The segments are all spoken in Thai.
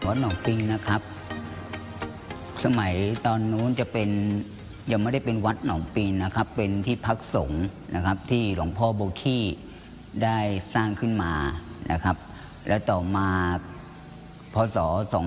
วัดหนองปิงนะครับสมัยตอนนู้นจะเป็นยังไม่ได้เป็นวัดหนองปิงนะครับเป็นที่พักสงฆ์นะครับที่หลวงพ่อโบกี้ได้สร้างขึ้นมานะครับและต่อมาพศ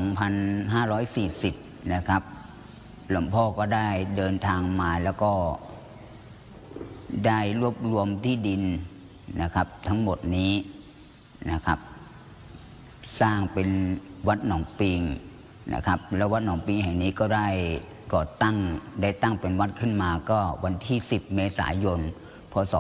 2540 นะครับหลวงพ่อก็ได้เดินทางมาแล้วก็ได้รวบรวมที่ดินนะครับทั้งหมดนี้นะครับสร้างเป็นวัดหนองปิงนะครับแล้ววัดหนองปิงแห่งนี้ก็ได้ก่อตั้งเป็นวัดขึ้นมาก็วันที่ 10 เมษายน พศ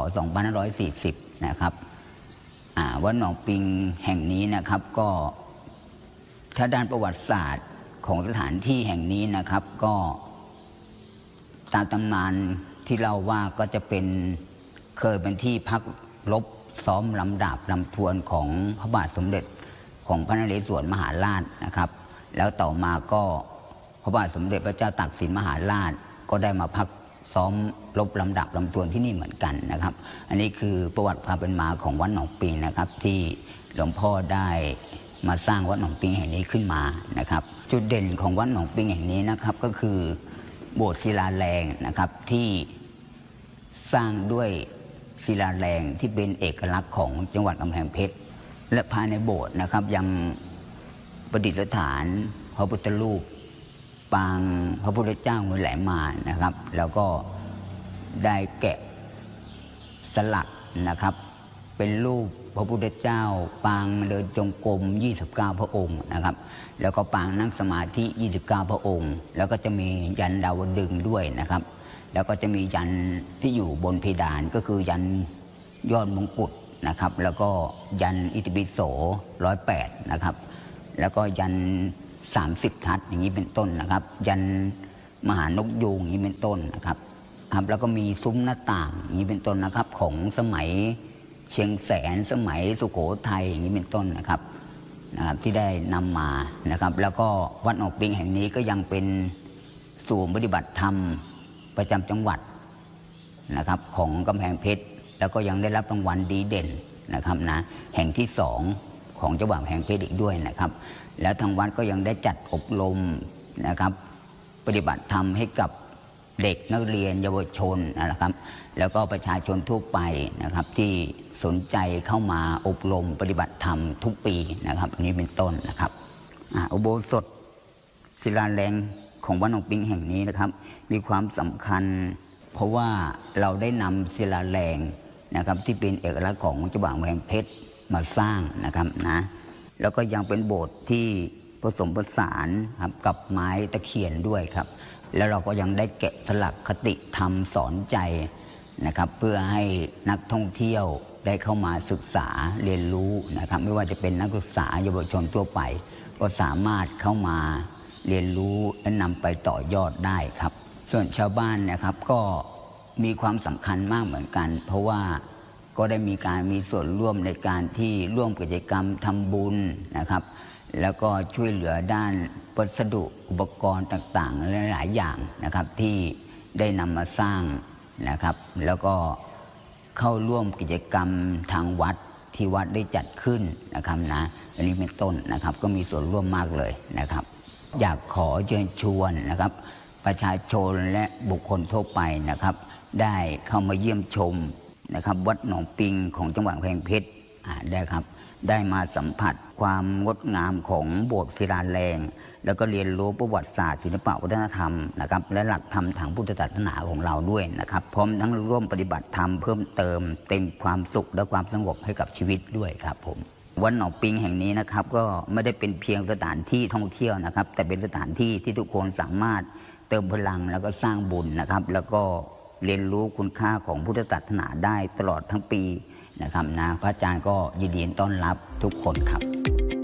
2540 นะครับวัดหนองปิงแห่งนี้นะครับก็ถ้าด้านประวัติศาสตร์ของสถานที่แห่งนี้นะครับก็ตามตำนานที่เล่าว่าก็จะเคยเป็นที่พักรบซ้อมลำดาบลำทวนของพระบาทสมเด็จของพระนเรศวรมหาราชนะครับแล้วต่อมาก็พระบาทสมเด็จพระเจ้าตากสินมหาราชก็ได้มาพักซ้อมรบลำดับลำทวนที่นี่เหมือนกันนะครับอันนี้คือประวัติความเป็นมาของวัดหนองปิงนะครับที่หลวงพ่อได้มาสร้างวัดหนองปิงแห่งนี้ขึ้นมานะครับจุดเด่นของวัดหนองปิงแห่งนี้นะครับก็คือโบสถ์ศิลาแรงนะครับที่สร้างด้วยศิลาแรงที่เป็นเอกลักษณ์ของจังหวัดกำแพงเพชรและภายในโบสถ์นะครับยังประดิษฐานพระพุทธรูปปางพระพุทธเจ้ามือแหลมมานะครับแล้วก็ได้แกะสลักนะครับเป็นรูปพระพุทธเจ้าปางเดินจงกรม29 พระองค์นะครับแล้วก็ปางนั่งสมาธิ29 พระองค์แล้วก็จะมียันดาวดึงส์ด้วยนะครับแล้วก็จะมียันที่อยู่บนเพดานก็คือยันยอดมงกุฎนะครับแล้วก็ยันอิติปิโส108นะครับแล้วก็ยัน30 ทัศน์อย่างนี้เป็นต้นนะครับยันมหานกยูงอย่างนี้เป็นต้นนะครับแล้วก็มีซุ้มหน้าต่างอย่างนี้เป็นต้นนะครับของสมัยเชียงแสนสมัยสุโขทัยอย่างนี้เป็นต้นนะครับที่ได้นำมานะครับแล้วก็วัดหนองปิงแห่งนี้ก็ยังเป็นศูนย์ปฏิบัติธรรมประจำจังหวัดนะครับของกำแพงเพชรแล้วก็ยังได้รับรางวัลดีเด่นนะครับแห่งที่2ของจังหวัดกำแพงเพชรอีกด้วยนะครับแล้วทางวัดก็ยังได้จัดอบรมนะครับปฏิบัติธรรมให้กับเด็กนักเรียนเยาวชนนะครับแล้วก็ประชาชนทั่วไปนะครับที่สนใจเข้ามาอบรมปฏิบัติธรรมทุกปีนะครับอันนี้เป็นต้นนะครับอุโบสถศิลาแรงของวัดหนองปิงแห่งนี้นะครับมีความสำคัญเพราะว่าเราได้นำศิลาแรงนะครับที่เป็นเอกลักษณ์ของจังหวัดกำแพงเพชรมาสร้างนะครับแล้วก็ยังเป็นโบสถ์ที่ผสมผสานครับกับไม้ตะเคียนด้วยครับแล้วเราก็ยังได้แกะสลักคติธรรมสอนใจนะครับเพื่อให้นักท่องเที่ยวได้เข้ามาศึกษาเรียนรู้นะครับไม่ว่าจะเป็นนักศึกษาเยาวชนทั่วไปก็สามารถเข้ามาเรียนรู้และนำไปต่อยอดได้ครับส่วนชาวบ้านนะครับก็มีความสำคัญมากเหมือนกันเพราะว่าก็ได้มีส่วนร่วมในการที่ร่วมกิจกรรมทำบุญนะครับแล้วก็ช่วยเหลือด้านวัสดุอุปกรณ์ต่างๆหลายอย่างนะครับที่ได้นำมาสร้างนะครับแล้วก็เข้าร่วมกิจกรรมทางวัดที่วัดได้จัดขึ้นนะครับอันนี้เป็นต้นนะครับก็มีส่วนร่วมมากเลยนะครับอยากขอเชิญชวนนะครับประชาชนและบุคคลทั่วไปนะครับได้เข้ามาเยี่ยมชมนะครับวัดหนองปิงของจังหวัดกำแพงเพชรได้มาสัมผัสความงดงามของโบสถ์ศิลาแรงแล้วก็เรียนรู้ประวัติศาสตร์ศิลปวัฒนธรรมนะครับและหลักธรรมทางพุทธศาสนาของเราด้วยนะครับพร้อมทั้งร่วมปฏิบัติธรรมเพิ่มเติมเต็มความสุขและความสงบให้กับชีวิตด้วยครับผมวัดหนองปิงแห่งนี้นะครับก็ไม่ได้เป็นเพียงสถานที่ท่องเที่ยวนะครับแต่เป็นสถานที่ที่ทุกคนสามารถเติมพลังแล้วก็สร้างบุญนะครับแล้วก็เรียนรู้คุณค่าของพุทธศาสนาได้ตลอดทั้งปีนะครับพระอาจารย์ก็ยินดีต้อนรับทุกคนครับ